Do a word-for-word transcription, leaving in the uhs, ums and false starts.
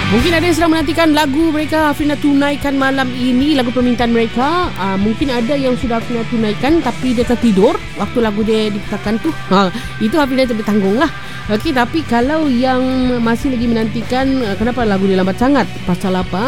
Mungkin ada yang sedang menantikan lagu mereka Afrina tunaikan malam ini, lagu permintaan mereka. uh, Mungkin ada yang sudah Afrina tunaikan tapi dia tertidur waktu lagu dia diputarkan tu. ha, Itu Afrina tertanggung lah. Okey, tapi kalau yang masih lagi menantikan, uh, kenapa lagu dia lambat sangat? Pasal apa?